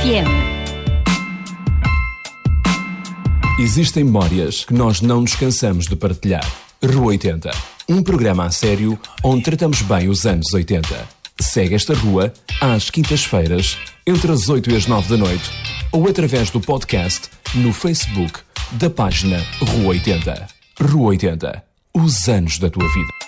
FM. Existem memórias que nós não nos cansamos de partilhar. Rua 80, um programa a sério onde tratamos bem os anos 80. Segue esta rua às quintas-feiras, entre as 8 e as 9 da noite, ou através do podcast no Facebook da página Rua 80. Rua 80, os anos da tua vida.